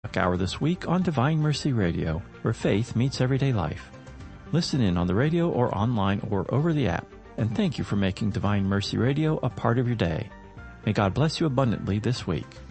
Hour this week on Divine Mercy Radio, where faith meets everyday life. Listen in on the radio or online or over the app, and thank you for making Divine Mercy Radio a part of your day. May God bless you abundantly this week.